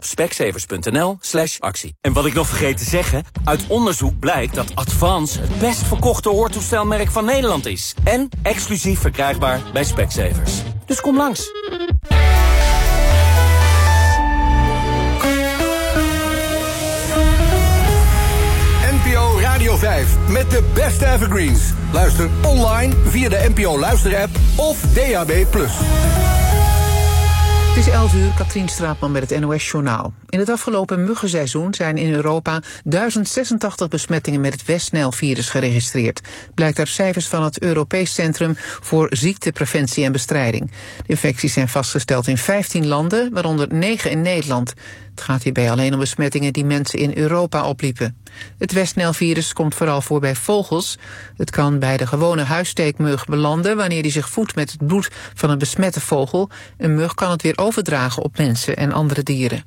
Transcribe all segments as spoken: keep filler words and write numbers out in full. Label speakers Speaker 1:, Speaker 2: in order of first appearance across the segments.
Speaker 1: specsavers.nl slash actie. En wat ik nog vergeet te zeggen, uit onderzoek blijkt dat Advance het best verkochte hoortoestelmerk van Nederland is. En exclusief verkrijgbaar bij Specsavers. Dus kom langs.
Speaker 2: N P O Radio vijf met de beste evergreens. Luister online via de N P O Luister-app of D A B plus.
Speaker 3: Het is elf uur, Katrien Straatman met het N O S-journaal. In het afgelopen muggenseizoen zijn in Europa duizend zesentachtig besmettingen met het West-Nijl-virus geregistreerd. Blijkt uit cijfers van het Europees Centrum voor Ziektepreventie en Bestrijding. De infecties zijn vastgesteld in vijftien landen, waaronder negen in Nederland. Het gaat hierbij alleen om besmettingen die mensen in Europa opliepen. Het West-Nijl-virus komt vooral voor bij vogels. Het kan bij de gewone huissteekmug belanden wanneer die zich voedt met het bloed van een besmette vogel. Een mug kan het weer overdragen op mensen en andere dieren.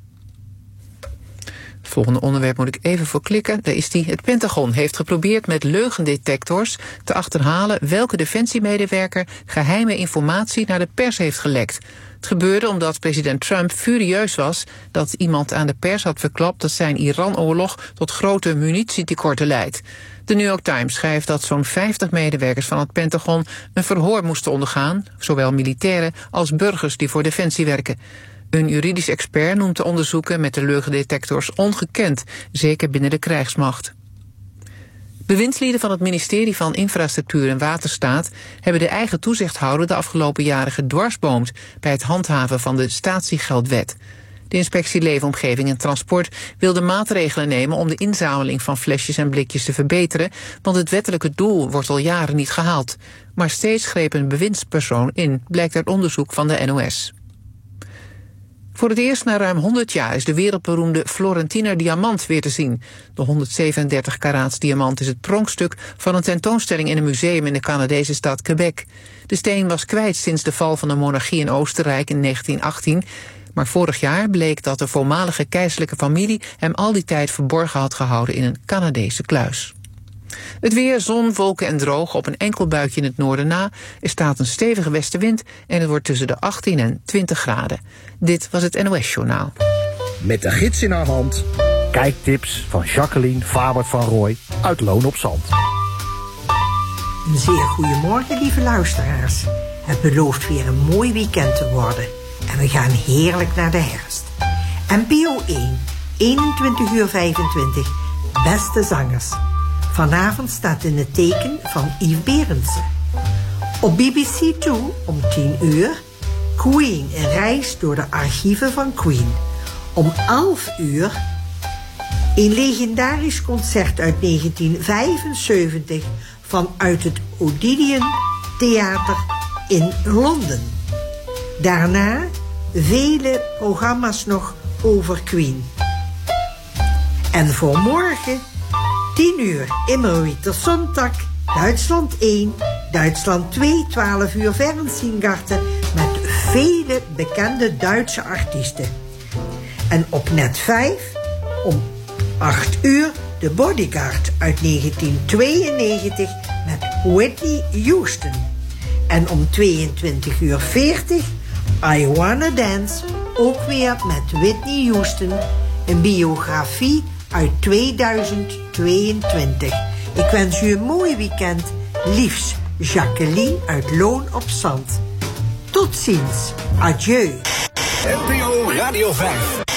Speaker 3: Het volgende onderwerp moet ik even voor klikken. Daar is die. Het Pentagon heeft geprobeerd met leugendetectors te achterhalen welke defensiemedewerker geheime informatie naar de pers heeft gelekt. Het gebeurde omdat president Trump furieus was dat iemand aan de pers had verklapt dat zijn Iran-oorlog tot grote munitietekorten leidt. De New York Times schrijft dat zo'n vijftig medewerkers van het Pentagon een verhoor moesten ondergaan, zowel militairen als burgers die voor Defensie werken. Een juridisch expert noemt de onderzoeken met de leugendetectors ongekend, zeker binnen de krijgsmacht. Bewindslieden van het ministerie van Infrastructuur en Waterstaat hebben de eigen toezichthouder de afgelopen jaren gedwarsboomd bij het handhaven van de statiegeldwet. De inspectie Leefomgeving en Transport wilde maatregelen nemen om de inzameling van flesjes en blikjes te verbeteren, want het wettelijke doel wordt al jaren niet gehaald. Maar steeds greep een bewindspersoon in, blijkt uit onderzoek van de N O S. Voor het eerst na ruim honderd jaar is de wereldberoemde Florentiner diamant weer te zien. De honderdzevenendertig karaats diamant is het pronkstuk van een tentoonstelling in een museum in de Canadese stad Quebec. De steen was kwijt sinds de val van de monarchie in Oostenrijk in negentien achttien... maar vorig jaar bleek dat de voormalige keizerlijke familie hem al die tijd verborgen had gehouden in een Canadese kluis. Het weer, zon, wolken en droog, op een enkel buitje in het noorden na. Er staat een stevige westenwind en het wordt tussen de achttien en twintig graden. Dit was het N O S-journaal.
Speaker 4: Met de gids in haar hand, kijktips van Jacqueline Fabert van Rooij uit Loon op Zand.
Speaker 5: Een zeer goedemorgen, lieve luisteraars. Het belooft weer een mooi weekend te worden. En we gaan heerlijk naar de herfst. N P O één, eenentwintig uur vijfentwintig, beste zangers. Vanavond staat in het teken van Yves Berendsen. Op B B C twee om tien uur... Queen, een reis door de archieven van Queen. Om elf uur... een legendarisch concert uit negentien vijfenzeventig... vanuit het Odeon Theater in Londen. Daarna vele programma's nog over Queen. En voor morgen... tien uur, Immerwieter Sonntag, Duitsland één, Duitsland twee, twaalf uur Fernsingarten met vele bekende Duitse artiesten. En op net vijf, om acht uur, de Bodyguard uit negentien tweeënnegentig met Whitney Houston. En om tweeëntwintig uur veertig, I Wanna Dance, ook weer met Whitney Houston, een biografie uit tweeduizend tweeëntwintig. Ik wens u een mooi weekend. Liefs, Jacqueline uit Loon op Zand. Tot ziens. Adieu.
Speaker 2: N P O Radio vijf.